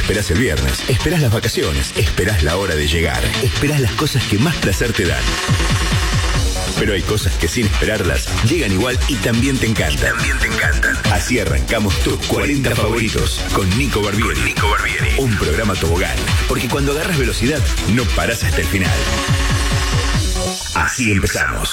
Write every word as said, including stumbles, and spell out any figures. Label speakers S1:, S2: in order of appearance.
S1: esperás el viernes, esperás las vacaciones, esperás la hora de llegar, esperás las cosas que más placer te dan. Pero hay cosas que sin esperarlas llegan igual y también te encantan. También te encantan. Así arrancamos tus cuarenta favoritos con Nico Barbieri. Con Nico Barbieri. Un programa tobogán, porque cuando agarras velocidad no parás hasta el final. Así empezamos.